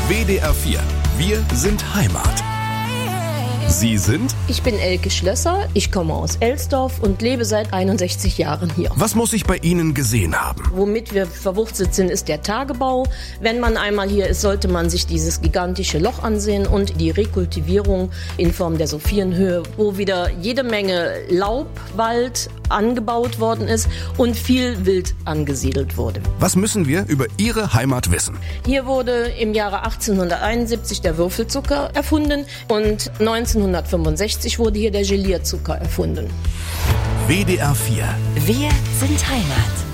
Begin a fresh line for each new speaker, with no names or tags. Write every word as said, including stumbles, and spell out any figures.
W D R vier. Wir sind Heimat. Sie sind?
Ich bin Elke Schlösser, ich komme aus Elsdorf und lebe seit einundsechzig Jahren hier.
Was muss ich bei Ihnen gesehen haben?
Womit wir verwurzelt sind, ist der Tagebau. Wenn man einmal hier ist, sollte man sich dieses gigantische Loch ansehen und die Rekultivierung in Form der Sophienhöhe, wo wieder jede Menge Laubwald angebaut worden ist und viel Wild angesiedelt wurde.
Was müssen wir über Ihre Heimat wissen?
Hier wurde im Jahre achtzehnhunderteinundsiebzig der Würfelzucker erfunden und neunzehnhundertfünfundsechzig wurde hier der Gelierzucker erfunden.
W D R vier.
Wir sind Heimat.